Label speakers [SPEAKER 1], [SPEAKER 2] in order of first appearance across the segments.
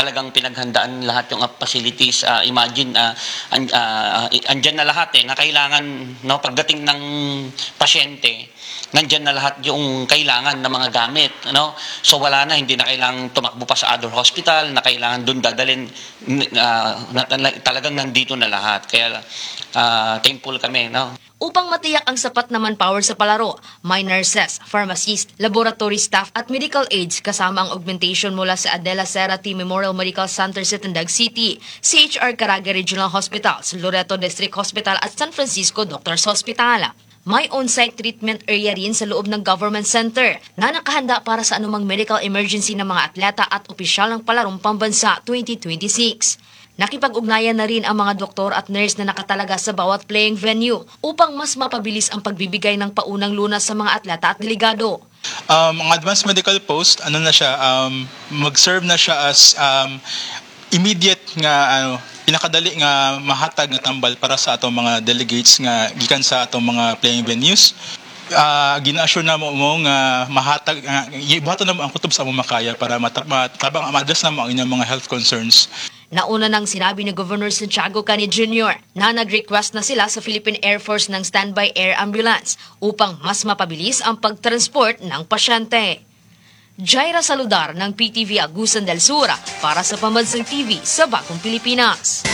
[SPEAKER 1] talagang pinaghandaan lahat yung facilities. Imagine, andyan na lahat na kailangan, no, pagdating ng pasyente, nandyan na lahat yung kailangan ng mga gamit, no? So wala na, hindi na kailangan tumakbo pa sa other hospital, na kailangan doon dadalhin, talagang nandito na lahat. Kaya thankful kami, no?
[SPEAKER 2] Upang matiyak ang sapat na manpower sa palaro, may nurses, pharmacist, laboratory staff at medical aides kasama ang augmentation mula sa Adela Cerati Memorial Medical Center sa Tandag City, CHR Caraga Regional Hospital, Loreto District Hospital at San Francisco Doctors Hospital. May on-site treatment area rin sa loob ng government center na nakahanda para sa anumang medical emergency ng mga atleta at opisyal ng palarong pambansa 2026. Nakipag-ugnayan na rin ang mga doktor at nurse na nakatalaga sa bawat playing venue upang mas mapabilis ang pagbibigay ng paunang lunas sa mga atleta at delegado.
[SPEAKER 3] Ang advanced medical post, mag-serve na siya as immediate nga pinakadali nga mahatag nga tambal para sa atong mga delegates nga gikan sa atong mga playing venues. Gina-assure na mo nga mahatag ibuhaton na mo ang kutob sa among makaya para matabang ma-address na mo ang inyong mga health concerns.
[SPEAKER 2] Nauna nang sinabi ni Governor Santiago Cani Jr. na nag-request na sila sa Philippine Air Force ng standby air ambulance upang mas mapabilis ang pagtransport ng pasyente. Jaira Saludar ng PTV Agusan del Sur para sa Pambansang TV sa Bagong Pilipinas.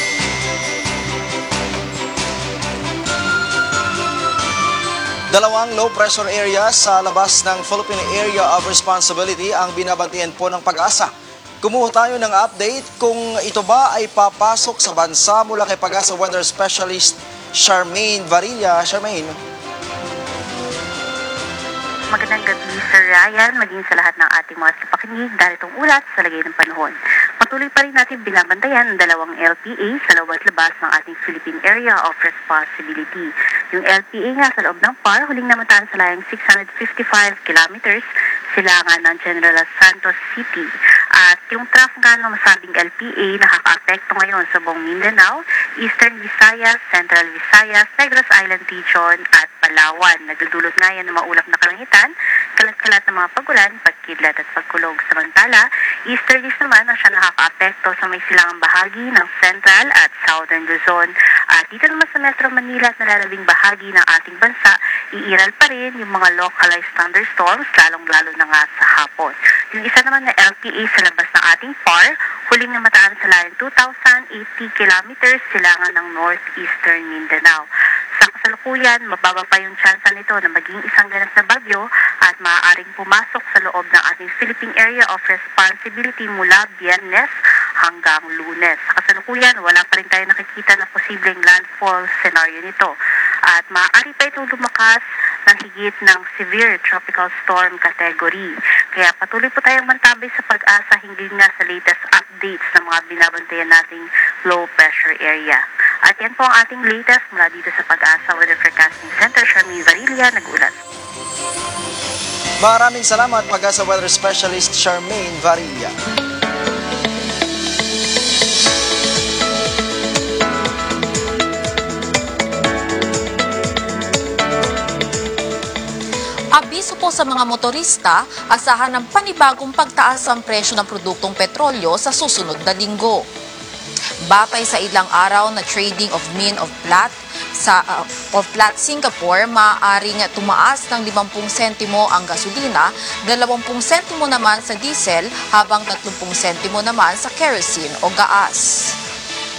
[SPEAKER 4] Dalawang low-pressure area sa labas ng Philippine Area of Responsibility ang binabantayan po ng Pag-asa. Kumuha tayo ng update kung ito ba ay papasok sa bansa mula kay Pag-asa Weather Specialist Charmaine Varilla. Charmaine.
[SPEAKER 5] Magandang gabi, Sir Ryan, maging sa lahat ng ating mga pakinig dahil itong ulat sa lagay ng panahon. Patuloy pa rin natin binabantayan ang dalawang LPA sa loob at labas ng ating Philippine Area of Responsibility. Yung LPA nga sa loob ng PAR, huling namantaan sa layang 655 kilometers, silangan ng General Santos City. At yung trough nga ng masabing LPA nakaka-apekto ngayon sa buong Mindanao, Eastern Visayas, Central Visayas, Negros Island Region at Palawan. Nagdudulot nga yan ng maulap na kalangitan, kalat-kalat ng mga pagulan, pagkidlat at pagkulog. Samantala, easterlies naman ang siya nakaka-apekto sa may silangang bahagi ng Central at Southern Luzon. At dito naman sa Metro Manila at nalalabing bahagi ng ating bansa, iiral pa rin yung mga localized thunderstorms, lalong-lalo na nga sa hapon. Yung isa naman na LPA sa labas ng ating PAR, huling namataan sa layang 2,080 kilometers silangan ng northeastern Mindanao. Sa kasalukuyan, mababa pa yung tsansa nito na maging isang ganap na bagyo at maaaring pumasok sa loob ng ating Philippine Area of Responsibility mula Biyernes hanggang Lunes. Sa kasalukuyan, wala pa rin tayo nakikita na posibleng landfall scenario nito. At maaari pa itong lumakas ng higit ng severe tropical storm category. Kaya patuloy po tayong mantabay sa Pag-asa hinggil nga sa latest updates ng mga binabantayan nating low pressure area. At yan po ang ating latest mula dito sa Pag-asa Weather Forecasting Center. Charmaine Varilla, nag-ulat.
[SPEAKER 4] Maraming salamat, Pag-asa Weather Specialist Charmaine Varilla.
[SPEAKER 6] Abiso po sa mga motorista, asahan ng panibagong pagtaas ang presyo ng produktong petrolyo sa susunod na linggo. Batay sa ilang araw na trading of mean of Platts Singapore, maaaring tumaas ng 50 sentimo ang gasolina, 20 sentimo naman sa diesel, habang 30 sentimo naman sa kerosene o gaas.